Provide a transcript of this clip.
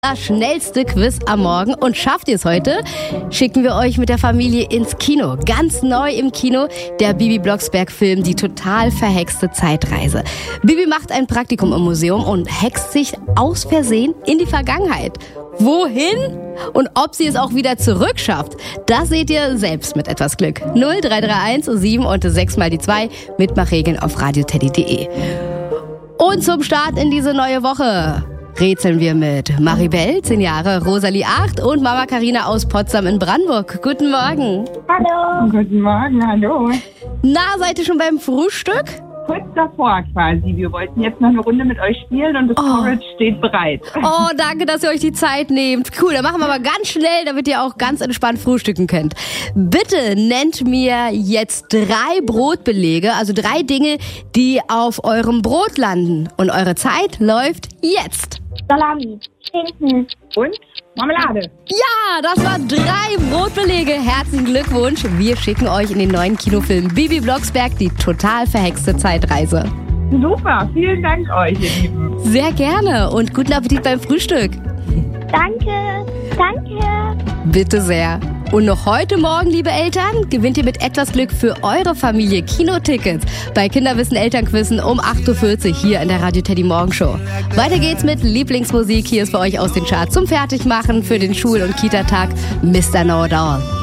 Das schnellste Quiz am Morgen. Und schafft ihr es heute, schicken wir euch mit der Familie ins Kino. Ganz neu im Kino, der Bibi Blocksberg-Film Die total verhexte Zeitreise. Bibi macht ein Praktikum im Museum und hext sich aus Versehen in die Vergangenheit. Wohin? Und ob sie es auch wieder zurückschafft, das seht ihr selbst mit etwas Glück. 0331 7 und 6 mal die 2. Mitmachregeln auf radioteddy.de. Und zum Start in diese neue Woche rätseln wir mit Maribel, 10 Jahre, Rosalie 8 und Mama Carina aus Potsdam in Brandenburg. Guten Morgen. Hallo. Guten Morgen, hallo. Na, seid ihr schon beim Frühstück? Kurz davor quasi. Wir wollten jetzt noch eine Runde mit euch spielen und das Porridge steht bereit. Oh, danke, dass ihr euch die Zeit nehmt. Cool, dann machen wir aber ganz schnell, damit ihr auch ganz entspannt frühstücken könnt. Bitte nennt mir jetzt 3 Brotbelege, also 3 Dinge, die auf eurem Brot landen. Und eure Zeit läuft jetzt. Salami, Schinken Und Marmelade. Ja, das waren 3 Brotbelege. Herzlichen Glückwunsch. Wir schicken euch in den neuen Kinofilm Bibi Blocksberg, die total verhexte Zeitreise. Super, vielen Dank euch, ihr Lieben. Sehr gerne und guten Appetit beim Frühstück. Danke. Bitte sehr. Und noch heute Morgen, liebe Eltern, gewinnt ihr mit etwas Glück für eure Familie Kinotickets bei Kinderwissen Elternquizzen um 8.40 Uhr hier in der Radio Teddy Morgenshow. Weiter geht's mit Lieblingsmusik. Hier ist für euch aus den Charts zum Fertigmachen für den Schul- und Kita-Tag Mr. Know It All.